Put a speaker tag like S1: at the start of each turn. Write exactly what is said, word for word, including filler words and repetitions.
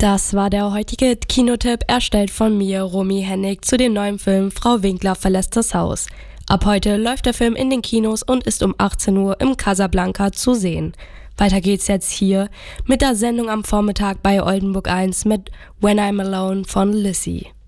S1: Das war der heutige Kinotipp, erstellt von mir, Romy Hennig, zu dem neuen Film Frau Winkler verlässt das Haus. Ab heute läuft der Film in den Kinos und ist um achtzehn Uhr im Casablanca zu sehen. Weiter geht's jetzt hier mit der Sendung am Vormittag bei Oldenburg eins mit When I'm Alone von Lizzie.